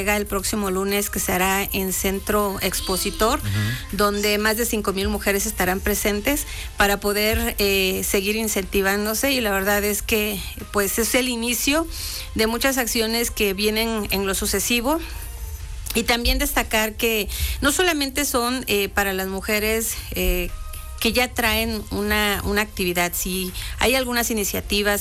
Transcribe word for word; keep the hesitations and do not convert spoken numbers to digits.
el próximo lunes, que se hará en Centro Expositor, uh-huh. donde más de cinco mil mujeres estarán presentes para poder eh, seguir incentivándose, y la verdad es que pues es el inicio de muchas acciones que vienen en lo sucesivo. Y también destacar que no solamente son eh, para las mujeres eh, que ya traen una, una actividad, si hay algunas iniciativas